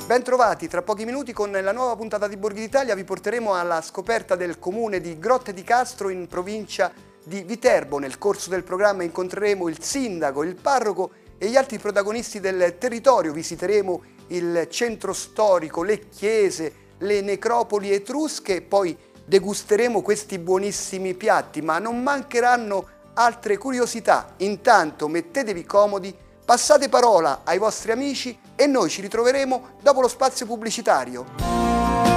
Bentrovati, tra pochi minuti con la nuova puntata di Borghi d'Italia vi porteremo alla scoperta del comune di Grotte di Castro in provincia di Viterbo. Nel corso del programma incontreremo il sindaco, il parroco e gli altri protagonisti del territorio. Visiteremo il centro storico, le chiese, le necropoli etrusche e poi degusteremo questi buonissimi piatti, ma non mancheranno altre curiosità. Intanto mettetevi comodi, passate parola ai vostri amici e noi ci ritroveremo dopo lo spazio pubblicitario.